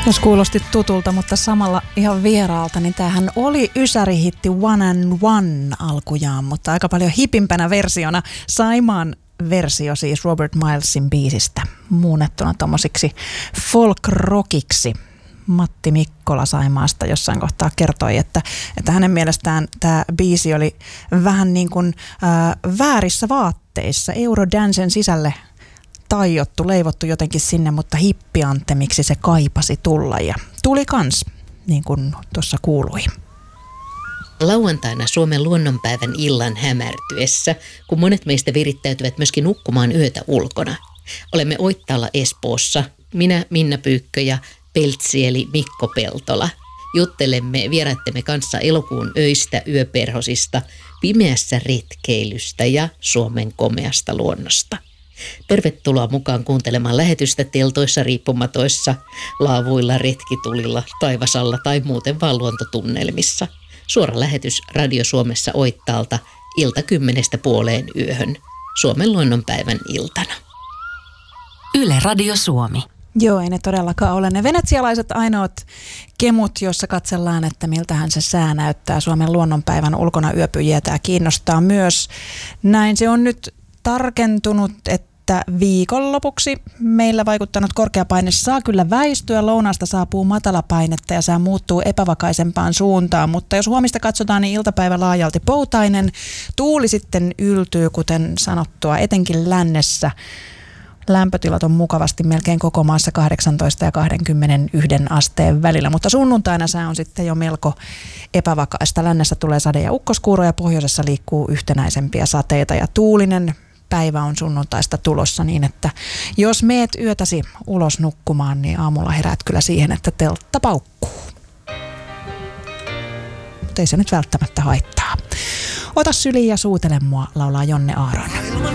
Jos kuulosti tutulta, mutta samalla ihan vieraalta, niin tämähän oli ysärihitti One and One alkujaan, mutta aika paljon hipimpänä versiona. Saimaan versio siis Robert Milesin biisistä muunnettuna tommosiksi folk-rockiksi. Matti Mikkola Saimaasta jossain kohtaa kertoi, että hänen mielestään tämä biisi oli vähän niin kuin väärissä vaatteissa, Eurodancen sisälle taiottu, leivottu jotenkin sinne, mutta hippiantemiksi se kaipasi tulla ja tuli kans, niin kuin tuossa kuului. Lauantaina Suomen luonnonpäivän illan hämärtyessä, kun monet meistä virittäytyvät myöskin nukkumaan yötä ulkona. Olemme Oittaalla Espoossa, minä Minna Pyykkö ja Peltsi eli Mikko Peltola. Juttelemme vieraittemme kanssa elokuun öistä, yöperhosista, pimeässä retkeilystä ja Suomen komeasta luonnosta. Tervetuloa mukaan kuuntelemaan lähetystä teltoissa, riippumatoissa, laavuilla, retkitulilla, taivasalla tai muuten vaan luontotunnelmissa. Suora lähetys Radio Suomessa Oittaalta ilta 10:00 Suomen luonnonpäivän iltana. Yle Radio Suomi. Joo, ei ne todellakaan ole ne venetsialaiset ainoat kemut, joissa katsellaan, että miltähän se sää näyttää. Suomen luonnonpäivän ulkona yöpyjiä tämä kiinnostaa myös. Näin se on nyt tarkentunut, että viikonlopuksi meillä vaikuttanut korkeapaine saa kyllä väistyä. Lounaasta saapuu matalapainetta ja sää muuttuu epävakaisempaan suuntaan, mutta jos huomista katsotaan, niin iltapäivä laajalti poutainen. Tuuli sitten yltyy, kuten sanottua, etenkin lännessä. Lämpötilat on mukavasti melkein koko maassa 18 ja 21 asteen välillä, mutta sunnuntaina sää on sitten jo melko epävakaista. Lännessä tulee sade- ja ukkoskuuro ja pohjoisessa liikkuu yhtenäisempiä sateita ja tuulinen päivä on sunnuntaista tulossa niin, että jos meet yötäsi ulos nukkumaan, niin aamulla heräät kyllä siihen, että teltta paukkuu. Mutta ei se nyt välttämättä haittaa. Ota syliin ja suutele mua, laulaa Jonne Aaron.